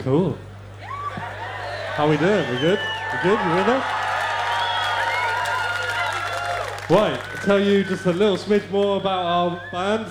Cool. How we doing? We good? We good? You with us? Right, I'll tell you just a little smidge more about our bands.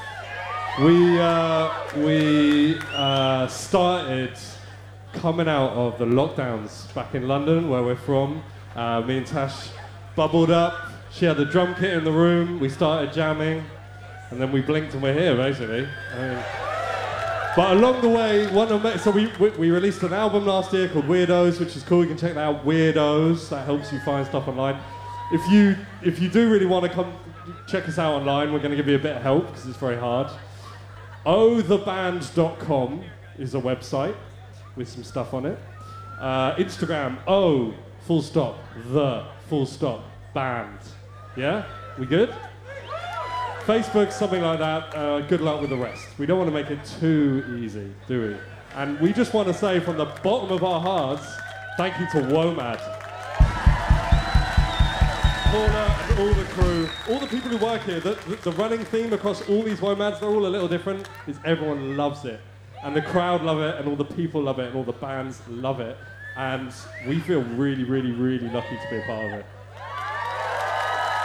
We started coming out of the lockdowns back in London, where we're from. Me and Tash bubbled up. She had the drum kit in the room. We started jamming, and then we blinked and we're here, basically. But along the way, we released an album last year called Weirdos, which is cool. You can check that out, Weirdos. That helps you find stuff online. If you do really want to come check us out online, we're going to give you a bit of help because it's very hard. ohtheband.com is a website with some stuff on it. Instagram, band. Yeah? We good? Facebook, something like that. Good luck with the rest. We don't want to make it too easy, do we? And we just want to say from the bottom of our hearts, thank you to WOMAD. Paula and all the crew, all the people who work here. The running theme across all these WOMADs, they're all a little different, is everyone loves it. And the crowd love it, and all the people love it, and all the bands love it. And we feel really, really, really lucky to be a part of it.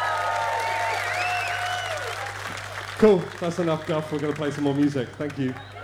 Cool, that's enough guff. We're going to play some more music. Thank you.